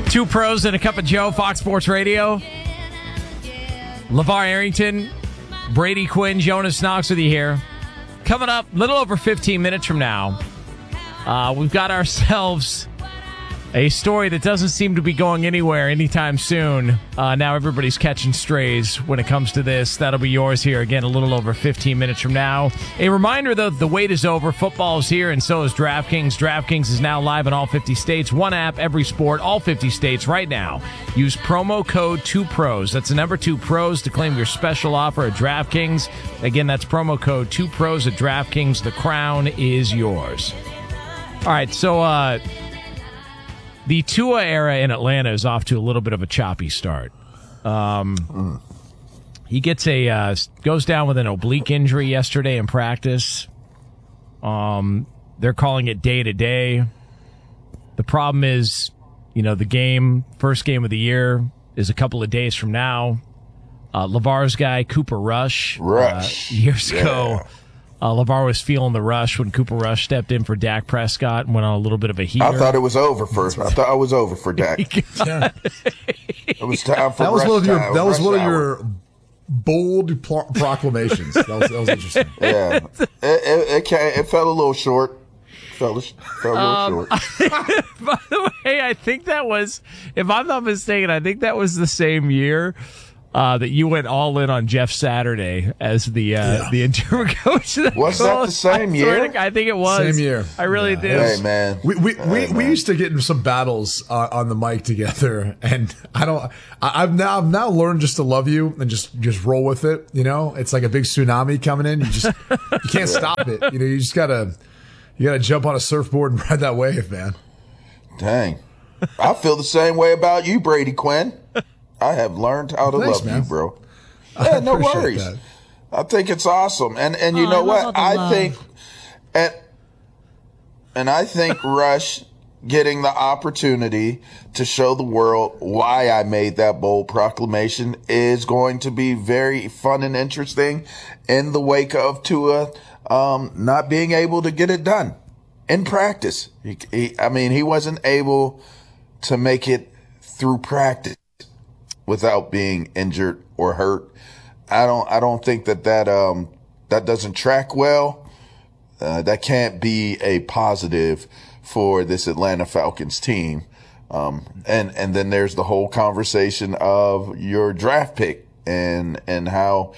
Two pros and a cup of Joe, Fox Sports Radio. LeVar Arrington, Brady Quinn, Jonas Knox with you here. Coming up a little over 15 minutes from now, we've got ourselves a story that doesn't seem to be going anywhere anytime soon. Now everybody's catching strays when it comes to this. That'll be yours here again a little over 15 minutes from now. A reminder, though, the wait is over. Football is here, and so is DraftKings. DraftKings is now live in all 50 states. One app, every sport, all 50 states right now. Use promo code 2PROS. That's the number 2PROS to claim your special offer at DraftKings. Again, that's promo code 2PROS at DraftKings. The crown is yours. All right, so the Tua era in Atlanta is off to a little bit of a choppy start. He gets goes down with an oblique injury yesterday in practice. They're calling it day to day. The problem is, the first game of the year is a couple of days from now. LeVar's guy, Cooper Rush. Years ago, LeVar was feeling the rush when Cooper Rush stepped in for Dak Prescott and went on a little bit of a heater. I thought it was over for Dak. It was time for Rush time. That was one of your bold proclamations. That was interesting. Yeah, it fell a little short. Fell a little short. By the way, I think that was, if I'm not mistaken, I think that was the same year that you went all in on Jeff Saturday as the interim coach. Was that the same year? I think it was. Same year. I really did. Hey, man. We used to get into some battles on the mic together, and I've now learned just to love you and just roll with it. It's like a big tsunami coming in. You can't stop it. You just gotta jump on a surfboard and ride that wave, man. Dang. I feel the same way about you, Brady Quinn. I have learned how to love you, bro. Yeah, no worries. That. I think it's awesome. And you know what? I think I think Rush getting the opportunity to show the world why I made that bold proclamation is going to be very fun and interesting in the wake of Tua not being able to get it done in practice. He wasn't able to make it through practice without being injured or hurt. I don't think that doesn't track well. That can't be a positive for this Atlanta Falcons team. And then there's the whole conversation of your draft pick and how,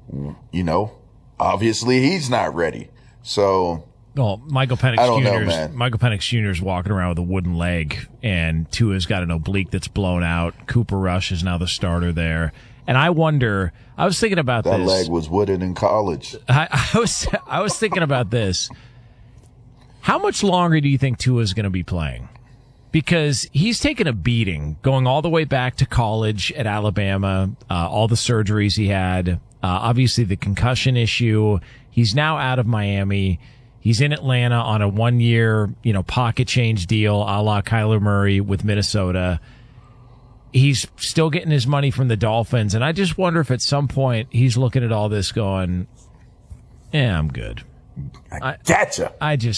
obviously he's not ready. So, well, Michael Penix Jr. is walking around with a wooden leg, and Tua's got an oblique that's blown out. Cooper Rush is now the starter there. And I wonder, I was thinking about that this. That leg was wooden in college. I was thinking about this. How much longer do you think Tua's going to be playing? Because he's taken a beating going all the way back to college at Alabama, all the surgeries he had, obviously the concussion issue. He's now out of Miami. He's in Atlanta on a 1-year, pocket change deal a la Kyler Murray with Minnesota. He's still getting his money from the Dolphins. And I just wonder if at some point he's looking at all this going, I'm good. I gotcha.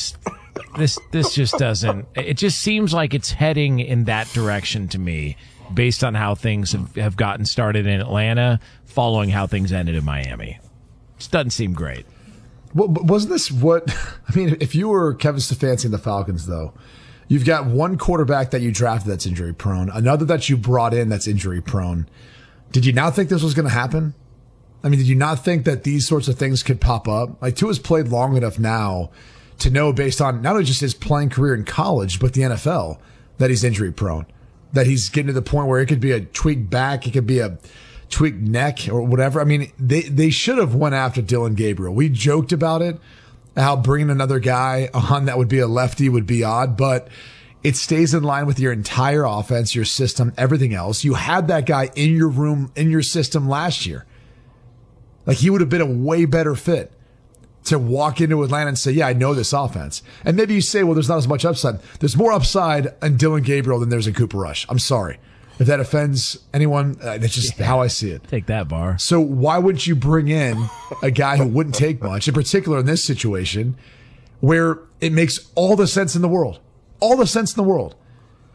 This just doesn't, it just seems like it's heading in that direction to me based on how things have gotten started in Atlanta following how things ended in Miami. It doesn't seem great. Well, wasn't this if you were Kevin Stefanski and the Falcons, though, you've got one quarterback that you drafted that's injury prone, another that you brought in that's injury prone. Did you not think this was going to happen? Did you not think that these sorts of things could pop up? Like, Tua's played long enough now to know, based on not only just his playing career in college, but the NFL, that he's injury prone, that he's getting to the point where it could be a tweaked back, it could be a tweaked neck or whatever. They should have went after Dylan Gabriel. We joked about it, how bringing another guy on that would be a lefty would be odd, but it stays in line with your entire offense, your system, everything else. You had that guy in your room, in your system last year. Like, he would have been a way better fit to walk into Atlanta and say, yeah, I know this offense. And maybe you say, well, there's not as much upside. There's more upside in Dylan Gabriel than there's in Cooper Rush. I'm sorry. If that offends anyone, that's just how I see it. Take that, Bar. So why wouldn't you bring in a guy who wouldn't take much, in particular in this situation, where it makes all the sense in the world? All the sense in the world.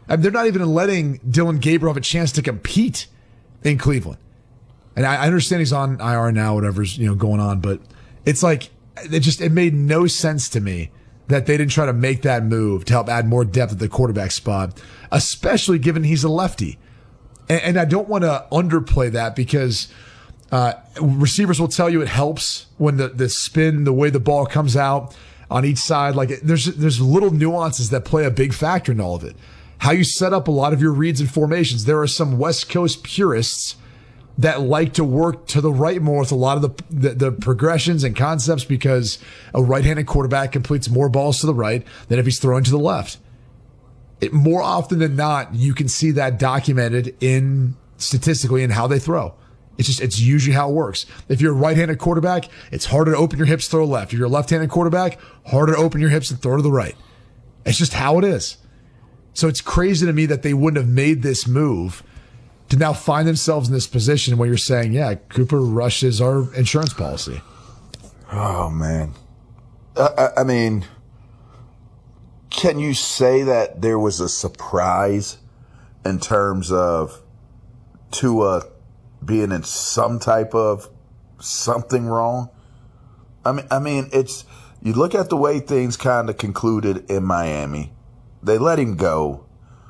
And they're not even letting Dylan Gabriel have a chance to compete in Cleveland. And I understand he's on IR now, whatever's going on, but it's like it made no sense to me that they didn't try to make that move to help add more depth at the quarterback spot, especially given he's a lefty. And I don't want to underplay that because receivers will tell you it helps when the spin, the way the ball comes out on each side. Like there's little nuances that play a big factor in all of it. How you set up a lot of your reads and formations. There are some West Coast purists that like to work to the right more with a lot of the progressions and concepts because a right-handed quarterback completes more balls to the right than if he's throwing to the left. More often than not, you can see that documented statistically in how they throw. It's usually how it works. If you're a right-handed quarterback, it's harder to open your hips, throw left. If you're a left-handed quarterback, harder to open your hips and throw to the right. It's just how it is. So it's crazy to me that they wouldn't have made this move to now find themselves in this position where you're saying, yeah, Cooper Rush is our insurance policy. Oh, man. I mean, can you say that there was a surprise in terms of Tua being in some type of something wrong? I mean, you look at the way things kind of concluded in Miami. They let him go.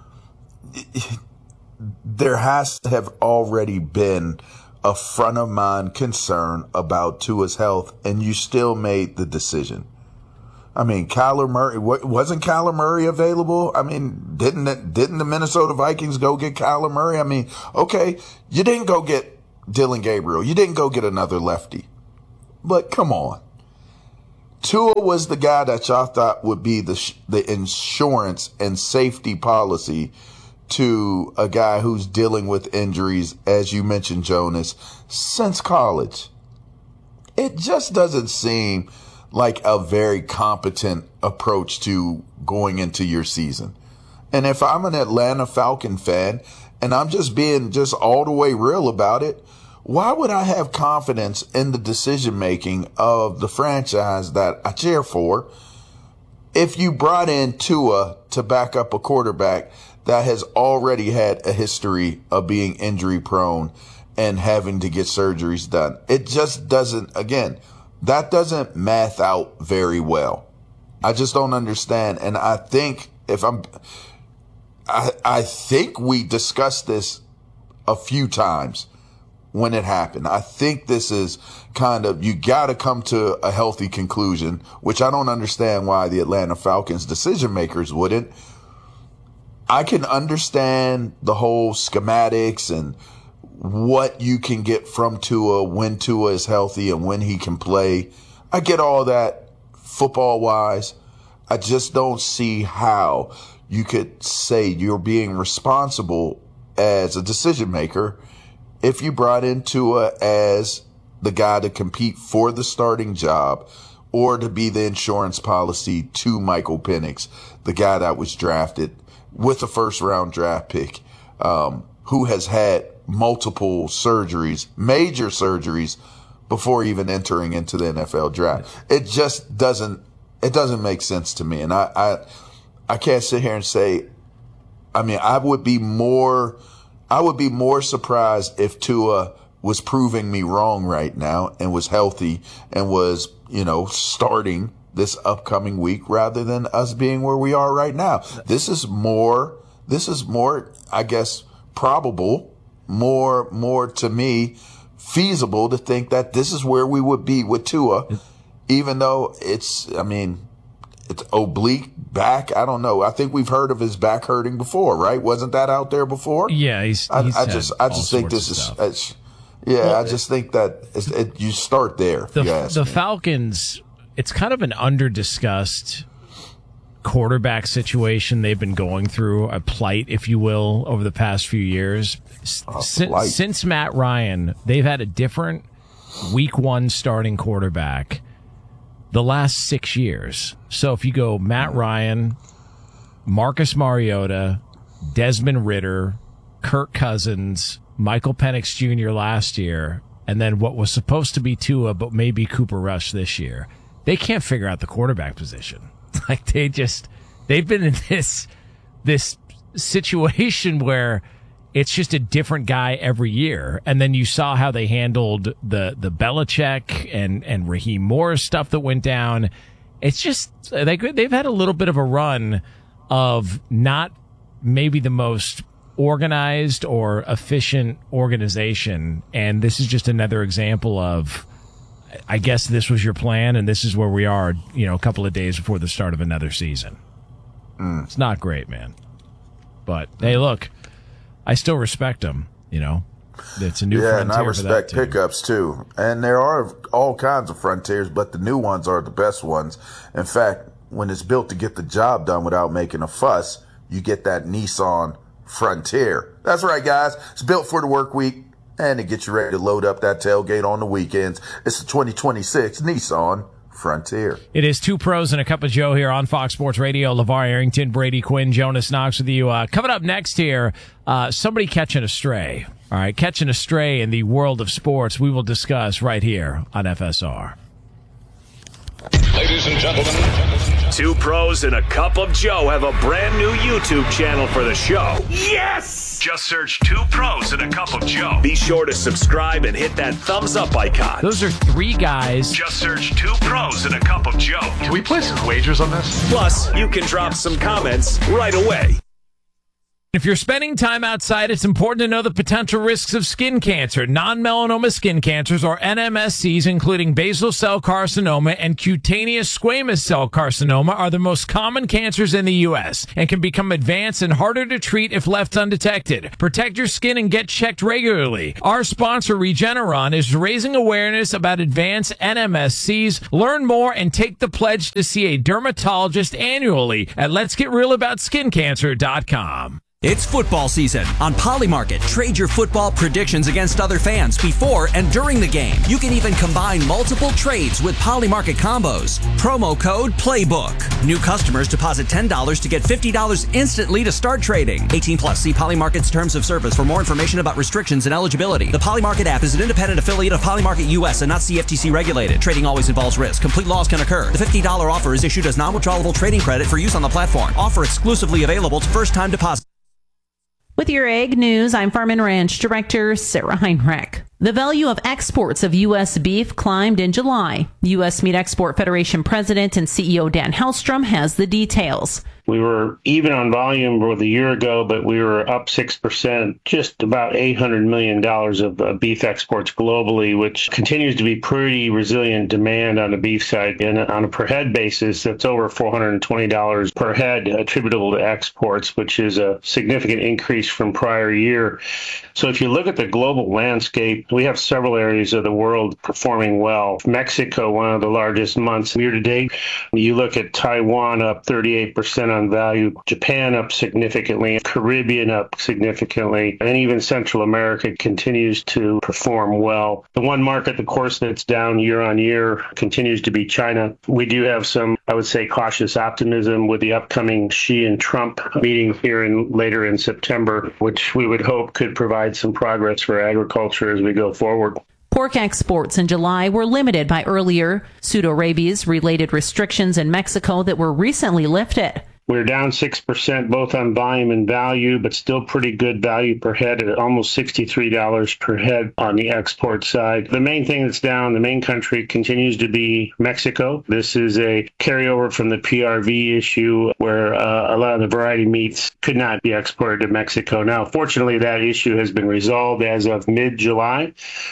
There has to have already been a front of mind concern about Tua's health, and you still made the decision. I mean, Kyler Murray, wasn't Kyler Murray available? I mean, didn't the Minnesota Vikings go get Kyler Murray? I mean, okay, you didn't go get Dylan Gabriel. You didn't go get another lefty. But come on. Tua was the guy that y'all thought would be the insurance and safety policy to a guy who's dealing with injuries, as you mentioned, Jonas, since college. It just doesn't seem like a very competent approach to going into your season. And if I'm an Atlanta Falcon fan and I'm just being all the way real about it, why would I have confidence in the decision making of the franchise that I cheer for if you brought in Tua to back up a quarterback that has already had a history of being injury prone and having to get surgeries done? It just doesn't, again, that doesn't math out very well. I just don't understand. And I think I think we discussed this a few times when it happened. I think this is kind of, you got to come to a healthy conclusion, which I don't understand why the Atlanta Falcons decision makers wouldn't. I can understand the whole schematics and what you can get from Tua when Tua is healthy and when he can play. I get all that football wise. I just don't see how you could say you're being responsible as a decision maker if you brought in Tua as the guy to compete for the starting job or to be the insurance policy to Michael Penix, the guy that was drafted with a first-round draft pick, who has had multiple surgeries, major surgeries, before even entering into the NFL draft. It just doesn't make sense to me. And I can't sit here and say, I mean, I would be more surprised if Tua was proving me wrong right now and was healthy and was, starting this upcoming week rather than us being where we are right now. This is more, I guess, probable, more to me feasible to think that this is where we would be with Tua, even though it's oblique back. I don't know. I think we've heard of his back hurting before, right? Wasn't that out there before? Yeah, I just think this is. I just think that you start there. The Falcons, it's kind of an under-discussed quarterback situation they've been going through, a plight, if you will, over the past few years. Since Matt Ryan, they've had a different week one starting quarterback the last 6 years. So if you go Matt Ryan, Marcus Mariota, Desmond Ridder, Kirk Cousins, Michael Penix Jr. last year, and then what was supposed to be Tua, but maybe Cooper Rush this year, they can't figure out the quarterback position. Like they've been in this situation where it's just a different guy every year. And then you saw how they handled the Belichick and Raheem Morris stuff that went down. It's just, they've had a little bit of a run of not maybe the most organized or efficient organization. And this is just another example of, I guess this was your plan, and this is where we are, a couple of days before the start of another season. It's not great, man. But, hey, look, I still respect them, It's a new frontier. Yeah, and I respect pickups, too. And there are all kinds of frontiers, but the new ones are the best ones. In fact, when it's built to get the job done without making a fuss, you get that Nissan Frontier. That's right, guys. It's built for the work week, and it gets you ready to load up that tailgate on the weekends. It's the 2026 Nissan Frontier. It is Two Pros and a Cup of Joe here on Fox Sports Radio. LeVar Arrington, Brady Quinn, Jonas Knox with you. Coming up next here, somebody catching a stray. All right, catching a stray in the world of sports. We will discuss right here on FSR. Ladies and gentlemen, Two Pros and a Cup of Joe have a brand new YouTube channel for the show. yes! Just search Two Pros and a Cup of Joe. Be sure to subscribe and hit that thumbs up icon. Those are three guys. Just search Two Pros and a Cup of Joe. Can we place some wagers on this? Plus, you can drop some comments right away. If you're spending time outside, it's important to know the potential risks of skin cancer. Non-melanoma skin cancers, or NMSCs, including basal cell carcinoma and cutaneous squamous cell carcinoma, are the most common cancers in the U.S. and can become advanced and harder to treat if left undetected. Protect your skin and get checked regularly. Our sponsor, Regeneron, is raising awareness about advanced NMSCs. Learn more and take the pledge to see a dermatologist annually at letsgetrealaboutSkinCancer.com. It's football season. On Polymarket, trade your football predictions against other fans before and during the game. You can even combine multiple trades with Polymarket combos. Promo code PLAYBOOK. New customers deposit $10 to get $50 instantly to start trading. 18 plus. See Polymarket's terms of service for more information about restrictions and eligibility. The Polymarket app is an independent affiliate of Polymarket US and not CFTC regulated. Trading always involves risk. Complete loss can occur. The $50 offer is issued as non-withdrawable trading credit for use on the platform. Offer exclusively available to first-time depositors. With your Ag News, I'm Farm and Ranch Director Sarah Heinrich. The value of exports of U.S. beef climbed in July. U.S. Meat Export Federation President and CEO Dan Hellstrom has the details. We were even on volume with a year ago, but we were up 6%, just about $800 million of beef exports globally, which continues to be pretty resilient demand on the beef side. And on a per head basis, that's over $420 per head attributable to exports, which is a significant increase from prior year. So if you look at the global landscape, we have several areas of the world performing well. Mexico, one of the largest months year to date. You look at Taiwan up 38% on value, Japan up significantly, Caribbean up significantly, and even Central America continues to perform well. The one market, of course, that's down year on year continues to be China. We do have some, I would say, cautious optimism with the upcoming Xi and Trump meeting here later in September, which we would hope could provide some progress for agriculture as we go forward. Pork exports in July were limited by earlier pseudorabies-related restrictions in Mexico that were recently lifted. We're down 6% both on volume and value, but still pretty good value per head at almost $63 per head on the export side. The main thing that's down, the main country continues to be Mexico. This is a carryover from the PRV issue where a lot of the variety meats could not be exported to Mexico. Now, fortunately, that issue has been resolved as of mid-July,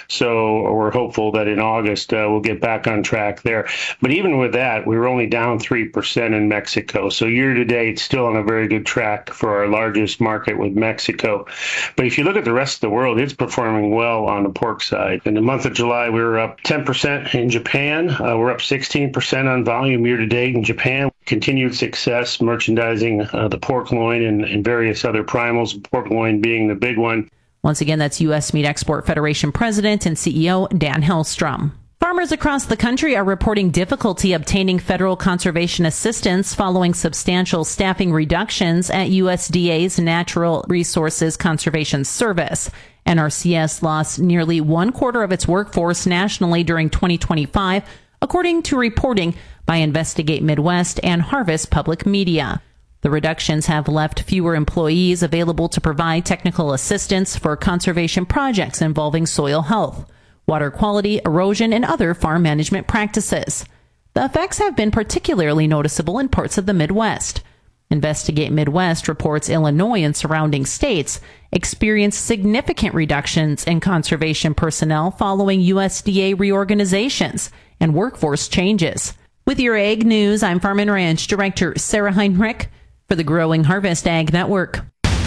so we're hopeful that in August we'll get back on track there. But even with that, we were only down 3% in Mexico. So year to date, it's still on a very good track for our largest market with Mexico. But if you look at the rest of the world, it's performing well on the pork side. In the month of July, we were up 10% in Japan. We're up 16% on volume year to date in Japan. Continued success merchandising the pork loin and various other primals, pork loin being the big one. Once again, that's U.S. Meat Export Federation President and CEO Dan Hellstrom. Farmers across the country are reporting difficulty obtaining federal conservation assistance following substantial staffing reductions at USDA's Natural Resources Conservation Service. NRCS lost nearly 1/4 of its workforce nationally during 2025, according to reporting by Investigate Midwest and Harvest Public Media. The reductions have left fewer employees available to provide technical assistance for conservation projects involving soil health, water quality, erosion, and other farm management practices. The effects have been particularly noticeable in parts of the Midwest. Investigate Midwest reports Illinois and surrounding states experienced significant reductions in conservation personnel following USDA reorganizations and workforce changes. With your Ag News, I'm Farm and Ranch Director Sarah Heinrich for the Growing Harvest Ag Network.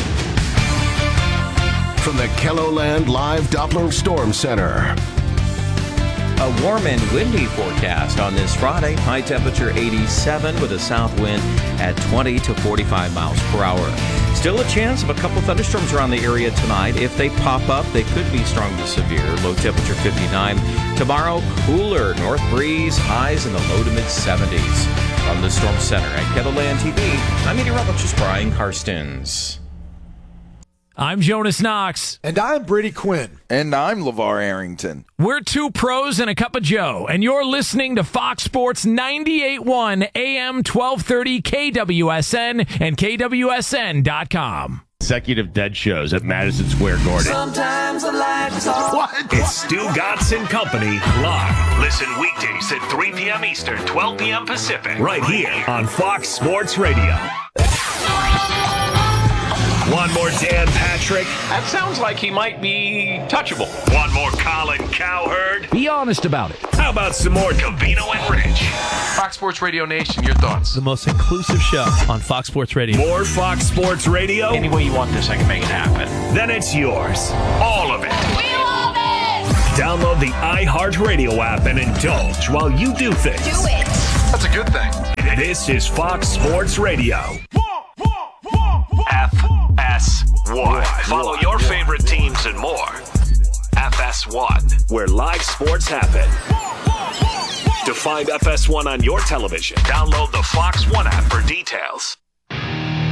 From the KELOLAND Live Doppler Storm Center. A warm and windy forecast on this Friday. High temperature 87 with a south wind at 20 to 45 miles per hour. Still a chance of a couple thunderstorms around the area tonight. If they pop up, they could be strong to severe. Low temperature 59. Tomorrow, cooler north breeze, highs in the low to mid 70s. From the Storm Center at KELOLAND TV, I'm meteorologist Brian Karstens. I'm Jonas Knox. And I'm Brady Quinn. And I'm LeVar Arrington. We're two pros and a cup of Joe, and you're listening to Fox Sports 98.1 AM 1230 KWSN and KWSN.com. Consecutive dead shows at Madison Square Garden. Sometimes the lights off. What? It's Stu Gatz and Company live. Listen weekdays at 3 p.m. Eastern, 12 p.m. Pacific. Right here on Fox Sports Radio. One more Dan Patrick. That sounds like he might be touchable. One more Colin Cowherd. Be honest about it. How about some more Covino and Rich? Fox Sports Radio Nation, your thoughts? The most inclusive show on Fox Sports Radio. More Fox Sports Radio? Any way you want this, I can make it happen. Then it's yours. All of it. We love it! Download the iHeartRadio app and indulge while you do things. Do it! That's a good thing. This is Fox Sports Radio. FS1. Follow your favorite teams and more. FS1, where live sports happen. To find FS1 on your television, download the Fox One app for details.